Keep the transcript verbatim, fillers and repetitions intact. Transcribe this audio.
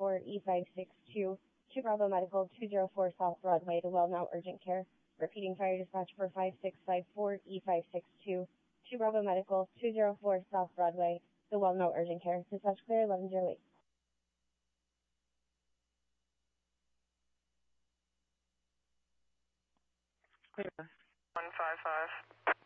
four E five six two to Bravo Medical two oh four South Broadway to Well Now Urgent Care. Repeating fire dispatch for five six five four E five six two to Bravo Medical two oh four South Broadway to Well Now Urgent Care. Dispatch clear eleven oh eight. Clear. one five five.